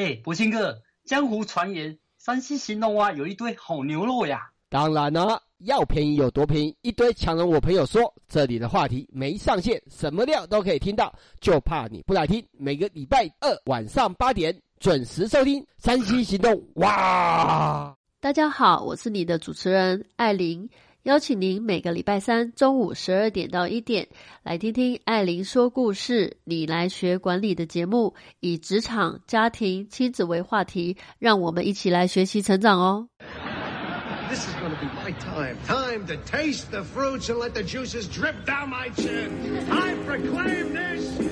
博兴哥，江湖传言山西兴隆啊有一堆好牛肉呀。 当然了，要便宜有多便宜，一堆强人我朋友说，这里的话题没上限，什么料都可以听到，就怕你不来听。每个礼拜二晚上8点准时收听山西行动。哇！ 大家好，我是你的主持人艾琳，邀请您每个礼拜三中午12点到1点来听听艾琳说故事，你来学管理的节目，以职场、家庭、亲子为话题，让我们一起来学习成长哦。 This is going to be my time to taste the fruits and let the juices drip down my chin. I proclaim this